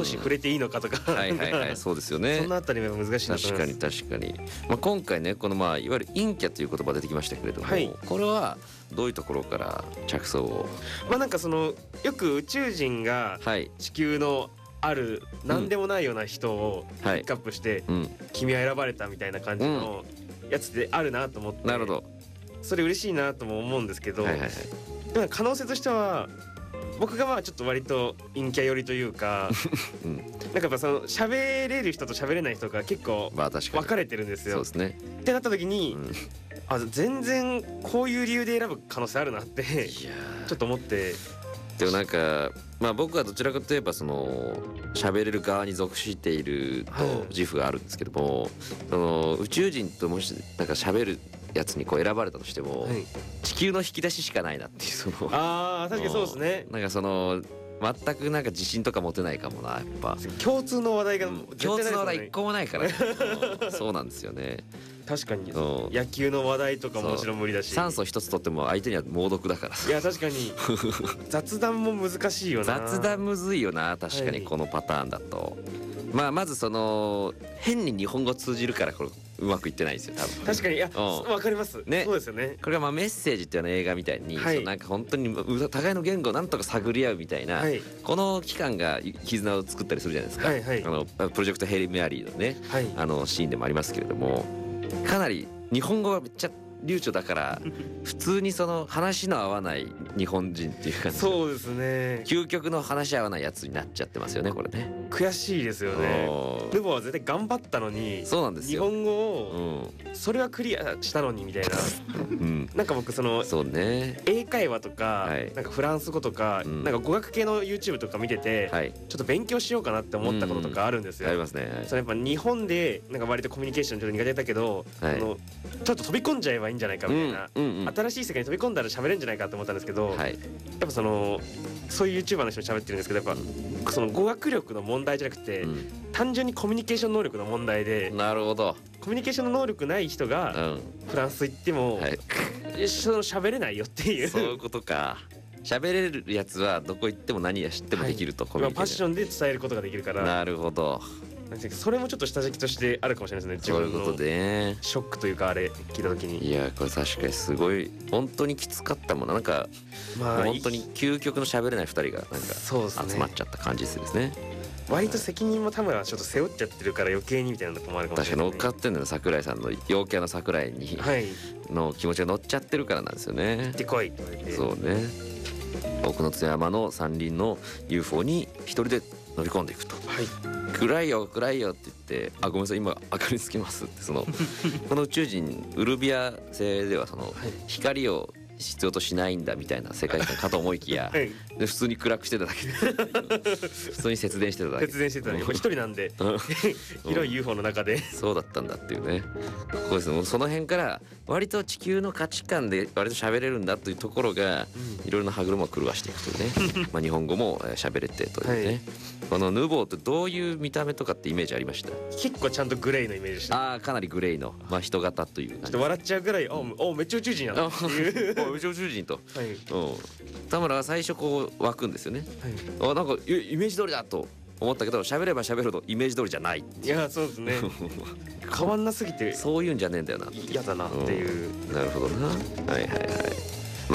同士触れていいのかとか、 はいはいはい、そうですよね。 そんなあたりも難しいなと思います。 確かに確かに、今回ねこのいわゆる陰キャという言葉出てきましたけれども、これはどういうところから着想を？ なんかよく宇宙人が地球のある何でもないような人をピックアップして君は選ばれたみたいな感じのやつであるなと思って、なるほど、それ嬉しいなとも思うんですけど、可能性としては僕がちょっと割と陰キャ寄りというかなんかやっぱ喋れる人と喋れない人が結構分かれてるんですよ。そうですね。ってなった時に、全然こういう理由で選ぶ可能性あるなってちょっと思って。 でもなんか僕はどちらかといえば喋れる側に属していると自負があるんですけども、宇宙人ともしなんか喋るやつに選ばれたとしても、地球の引き出ししかないなっていう確かにそうですね。 なんか全くなんか自信とか持てないかもな、やっぱ共通の話題が共通の話題一個もないからそうなんですよね。 確かに野球の話題とかもちろん無理だし、 酸素一つ取っても相手には猛毒だからさ。 いや確かに雑談も難しいよな。 雑談むずいよな、確かにこのパターンだと。まず変に日本語通じるからこれうまくいってないですよ多分。 確かに、いやわかりますね。そうですよね。 これがメッセージっていうような映画みたいに、なんか本当に互いの言語をなんとか探り合うみたいな、この期間が絆を作ったりするじゃないですか。プロジェクトヘイメアリーのね、シーンでもありますけれども、かなり日本語がめっちゃ流暢だから普通に話の合わない日本人っていう感じ。 そうですね。 究極の話合わないやつになっちゃってますよねこれね。 悔しいですよね。ルボは絶対頑張ったのに、そうなんですよ、日本語をそれはクリアしたのにみたいななんか僕そうね、 英会話とかなんかフランス語とかなんか語学系の YouTube とか見ててちょっと勉強しようかなって思ったこととかあるんですよ。 ありますね。 やっぱ日本でなんか割とコミュニケーションちょっと苦手だけど、ちょっと飛び込んじゃえばいいんじゃないかみたいな、新しい世界に飛び込んだら喋れるんじゃないかと思ったんですけど、やっぱそういう YouTuber の人も喋ってるんですけど、やっぱ語学力の問題じゃなくて、単純にコミュニケーション能力の問題で。なるほど。コミュニケーションの能力ない人がフランス行っても喋れないよっていう。 そういうことか。喋れるやつはどこ行っても何や知ってもできると、コミュニケーション。 パッションで伝えることができるから。 なるほど。 それもちょっと下敷きとしてあるかもしれないですね。 そういうことでショックというか、あれ聞いた時に。 いやこれ確かにすごい本当にきつかったもんな。なんか本当に究極の喋れない2人がなんか集まっちゃった感じですね。 割と責任も田村はちょっと背負っちゃってるから余計にみたいなとこもあるかもしれない。 確かに乗っかってんのよ、桜井さんの陽キャの桜井にの気持ちが乗っちゃってるからなんですよね。 行ってこいって言われて。そうね。 奥の津山の山林の UFO に一人で乗り込んでいくと。暗いよ暗いよって言って、ごめんなさい今明かりつけますってこの宇宙人ウルビア星では光を必要としないんだみたいな世界観かと思いきや、で普通に暗くしてただけで普通に節電してただけ。 節電してただけ。一人なんで広い UFO の中で。 そうだったんだっていうね。ここですね。その辺から割と地球の価値観で割と喋れるんだというところがいろいろな歯車を狂わしていくというね日本語も喋れてというね。このヌボーってどういう見た目とかってイメージありました？ 結構ちゃんとグレーのイメージでした。 かなりグレーの人型という。 ちょっと笑っちゃうぐらいめっちゃ宇宙人やなっていう宇宙人と、田村は最初湧くんですよね。なんかイメージ通りだと思ったけど、喋れば喋るほどイメージ通りじゃない。 いやそうですね変わんなすぎてそういうんじゃねえんだよな、 嫌だなっていう。 なるほどな。はいはいはい。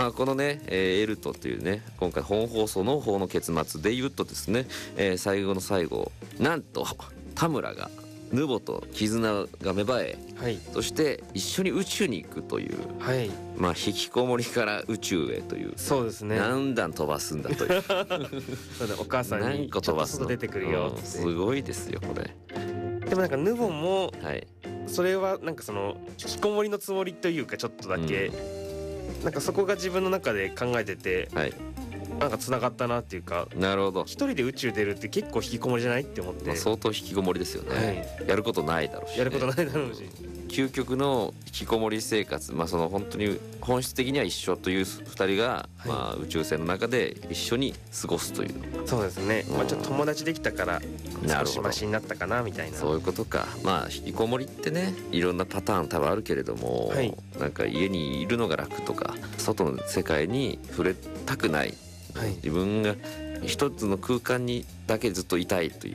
このね、エルトというね、今回本放送の方の結末で言うとですね、最後の最後なんと田村がヌボと絆が芽生え、そして一緒に宇宙に行くという、引きこもりから宇宙へという。そうですね。何段飛ばすんだというお母さんにちょっと外出てくるよって。 すごいですよこれ。 でもなんかヌボもそれはなんか引きこもりのつもりというか、ちょっとだけなんかそこが自分の中で考えてて、なんか繋がったなっていうか。なるほど。一人で宇宙出るって結構引きこもりじゃないって思って。 相当引きこもりですよね。やることないだろうし、 やることないだろうし。 究極の引きこもり生活、本当に本質的には一緒という2人が、宇宙船の中で一緒に過ごすという。そうですね。ちょっと友達できたから少しマシになったかなみたいな。そういうことか。引きこもりってね、いろんなパターン多分あるけれども、なんか家にいるのが楽とか、外の世界に触れたくない、自分が一つの空間にだけずっといたいという